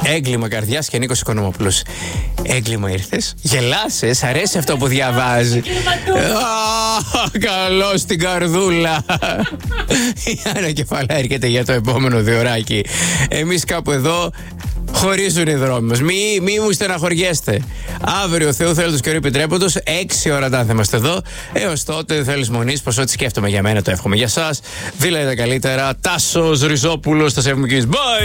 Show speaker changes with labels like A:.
A: Έγκλημα καρδιάς και Νίκος Οικονομόπουλος. Έγκλημα ήρθες, γελάσες, αρέσει αυτό που διαβάζει. Καλό στην καρδούλα. Η Άννα Κεφαλά έρχεται για το επόμενο διωράκι. Εμείς κάπου εδώ χωρίζουν οι δρόμοι μας. Μη μου στεναχωριέστε. Αύριο, Θεού θέλοντος και επιτρέποντος, 6 ώρα θα είμαστε εδώ. Έως τότε, θέλεις μονής, πως ό,τι σκέφτομαι για μένα το εύχομαι για σας. Δηλαδή τα καλύτερα. Τάσος Ριζόπουλος, τα σέβομαι και bye!